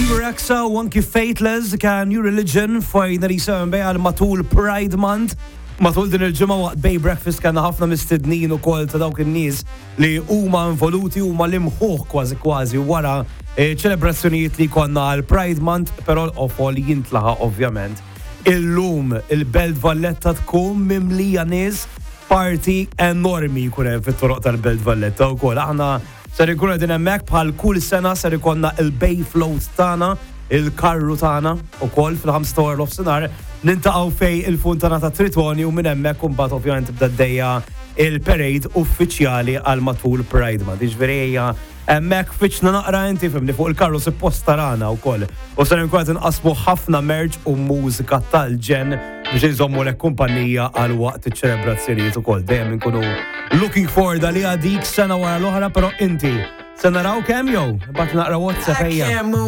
Rexa u anki Faithless ka New Religion finally sewn bej għal matul Pride Month. Matul din il-ġimgħa waqt Bay Breakfast kellna ħafna mistednin ukoll ta' dawk in-nies li huma involuti huma l-imħuħ kważi wara ċelebrazzjonijiet li konna għal Pride Month, però li jintlaħa ovvjament. Illum il-Belt Valletta tkun mimlija nies, party enormi jkun hemm fit-toroq tal-Belt Valletta wkoll. Aħna ser ikun qegħdin hemmhekk bħal kull sena ser ikollna il-Bay Float tagħna, il-karru tagħna ukoll fil-5 nofsinhar nintaqgħu fej il-funtana ta' Tritoni u minn hemmhekk imbagħad ovvjament tibda d-dejja il-parade uffiċjali għal matul Pride Month. Jiġifieri hija hemmhekk fiċna naqra inti fimni fuq il-karru suppost tarana wkoll. U se nkun qed inqasmu ħafna merġ u mużika tal-ġen biex inżommu lek kumpanija għal waqt iċ-ċelebrazzjonijiet ukoll. Dejjem inkunu looking forward għalija dik sena wara l-oħra, però inti se naraw kemm jew? Bad naqra WhatsApp ejja.